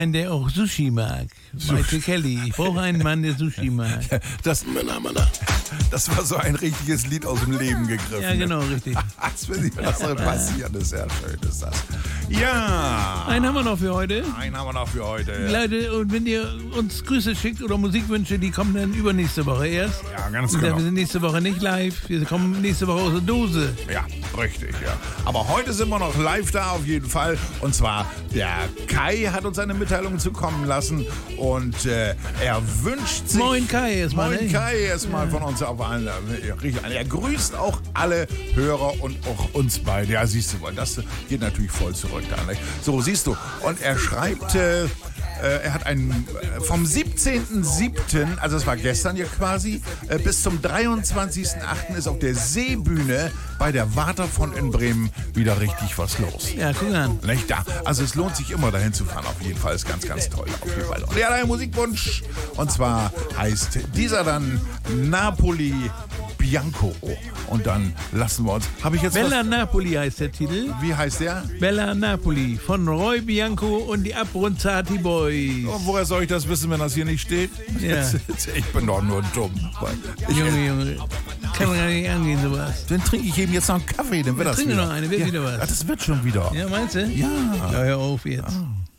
Ein, der auch Sushi mag. Michael Kelly. Ich brauche einen Mann, der Sushi mag. Das war so ein richtiges Lied aus dem Leben gegriffen. Ja, genau, richtig. Was soll passieren? Das ist ja schön, ist das. Ja. Einen haben wir noch für heute. Leute, und wenn ihr uns Grüße schickt oder Musikwünsche, die kommen dann übernächste Woche erst. Ja, ganz Wir genau. sind nächste Woche nicht live. Wir kommen nächste Woche aus der Dose. Ja, richtig, ja. Aber heute sind wir noch live da auf jeden Fall. Und zwar der Kai hat uns eine Mitteilung zukommen lassen und er wünscht sich... Moin Kai erstmal. Moin Kai erstmal von uns auf allen. Er grüßt auch alle Hörer und auch uns beide. Ja, siehst du, weil das geht natürlich voll zurück da. Nicht? So, siehst du. Und er schreibt... er hat einen vom 17.07., also das war gestern ja quasi, bis zum 23.08. ist auf der Seebühne bei der Waterfront in Bremen wieder richtig was los. Ja, guck an. Nicht da. Also es lohnt sich immer dahin zu fahren. Auf jeden Fall ist ganz, ganz toll. Auf jeden Fall. Und er hat einen Musikwunsch. Und zwar heißt dieser dann Napoli Bianco. Und dann lassen wir uns... Habe ich jetzt Bella Napoli heißt der Titel. Wie heißt der? Bella Napoli von Roy Bianco und die Abronzati Boys. Und woher soll ich das wissen, wenn das hier nicht steht? Ja. Ich bin doch nur dumm. Junge. Kann man gar nicht angehen, sowas. Dann trinke ich eben jetzt noch einen Kaffee, dann wird das Trinke wieder. noch eine, wird wieder was. Ja, das wird schon wieder. Ja, meinst du? Ja. Ja, hör auf jetzt. Ah.